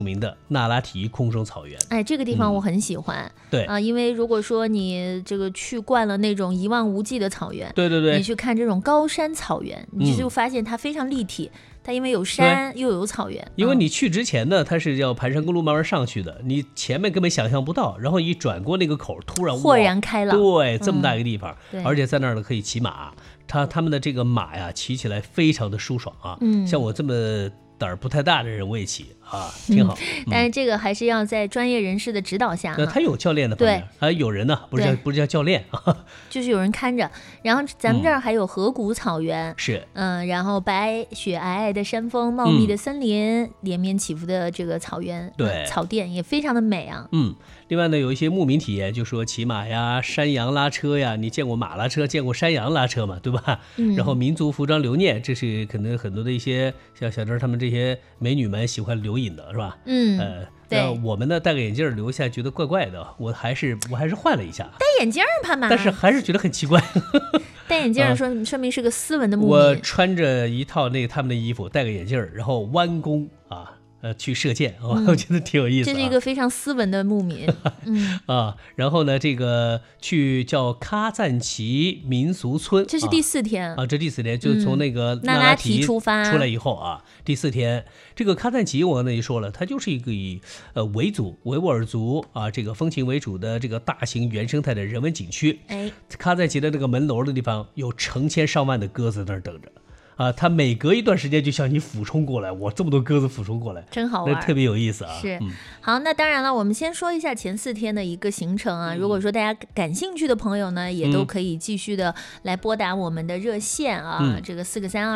著名的那拉提空中草原。 哎，这个地方我很喜欢。 对啊，因为如果说你这个去惯了那种一望无际的草原， 对对对， 你去看这种高山草原，你就发现它非常立体。它因为有山又有草原， 因为你去之前呢，它是要盘山公路慢慢上去的，你前面根本想象不到，然后一转过那个口，突然豁然开朗。 对，这么大一个地方，而且在那儿呢可以骑马，他们的这个马呀骑起来非常的舒爽啊。像我这么胆儿不太大的人我也骑啊，挺好。 但是这个还是要在专业人士的指导下。 他有教练的， 对， 还有人呢，不是叫教练啊， 就是有人看着。然后咱们这儿还有河谷草原， 是， 然后白雪皑皑的山峰，茂密的森林，连绵起伏的这个草原， 对， 草甸也非常的美啊。 另外呢，有一些牧民体验，就说骑马呀、山羊拉车呀，你见过马拉车，见过山羊拉车嘛，对吧？然后民族服装留念，这是可能很多的一些像小郑他们这些美女们喜欢留影的，是吧？对，我们呢戴个眼镜留下觉得怪怪的，我还是换了一下， 戴眼镜怕嘛？ 但是还是觉得很奇怪。 戴眼镜说明是个斯文的牧民。 我穿着一套他们的衣服，戴个眼镜，然后弯弓啊。去射箭，我觉得挺有意思。 这是一个非常斯文的牧民。 然后呢，这个去叫喀赞旗民俗村， 这是第4天啊，这第4天就从那个那拉提出来以后啊，第4天，这个喀赞旗我刚才也说了，它就是一个以维吾尔族啊这个风情为主的这个大型原生态的人文景区。喀赞旗的那个门楼的地方有成千上万的鸽子在那儿等着。它每隔一段时间就向你俯冲过来，这么多鸽子俯冲过来， 真好玩， 那特别有意思啊。 是，好，那当然了，我们先说一下前4天的一个行程啊。如果说大家感兴趣的朋友呢，也都可以继续的来拨打我们的热线啊，这个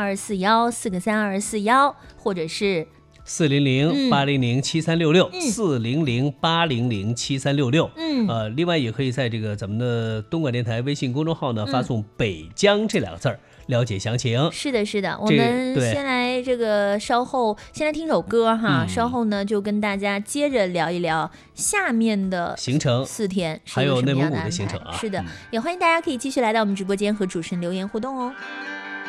4个3241，4个3241，或者是 400-800-7366，400-800-7366。另外也可以在这个咱们的东莞电台微信公众号呢发送北疆这2个字儿。了解详情。 是的，我们先来这个稍后先来听首歌哈，稍后呢就跟大家接着聊一聊下面的行程 4天还有内蒙古的行程啊。 是的，也欢迎大家可以继续来到我们直播间和主持人留言互动哦。